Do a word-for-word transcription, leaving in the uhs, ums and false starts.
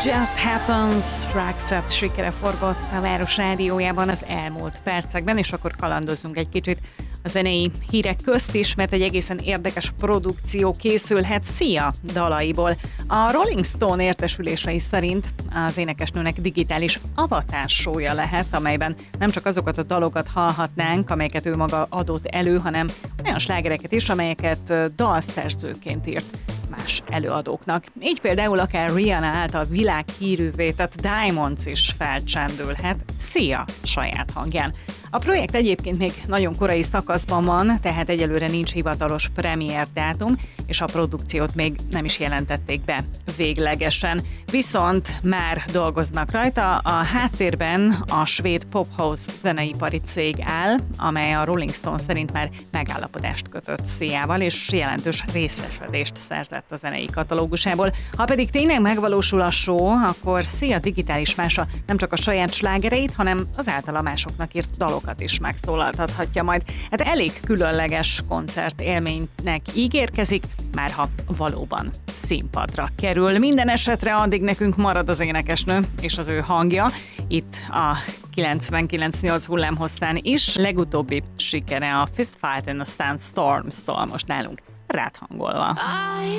Just Happens, Roxette sikere forgott a Város Rádiójában az elmúlt percekben, és akkor kalandozzunk egy kicsit a zenei hírek közt is, mert egy egészen érdekes produkció készülhet Sia dalaiból. A Rolling Stone értesülései szerint az énekesnőnek digitális avatás show-ja lehet, amelyben nem csak azokat a dalokat hallhatnánk, amelyeket ő maga adott elő, hanem olyan slágereket is, amelyeket dalszerzőként írt más előadóknak. Így például akár Rihanna által világhírűvé tett Diamonds is felcsendülhet Sia saját hangján. A projekt egyébként még nagyon korai szakaszban van, tehát egyelőre nincs hivatalos premier dátum, és a produkciót még nem is jelentették be véglegesen. Viszont már dolgoznak rajta, a háttérben a svéd Pop House zeneipari cég áll, amely a Rolling Stone szerint már megállapodást kötött Siával, és jelentős részesedést szerzett a zenei katalógusából. Ha pedig tényleg megvalósul a show, akkor Sia digitális mása nem csak a saját slágereit, hanem az általa másoknak írt dalokat is megszólaltathatja majd. Hát elég különleges koncert élménynek ígérkezik, már ha valóban színpadra kerül. Minden esetre addig nekünk marad az énekesnő és az ő hangja itt a kilencvenkilenc nyolc hullámhosszán is. Legutóbbi sikere a Fist Fight and a Sandstorm szól most nálunk ráthangolva.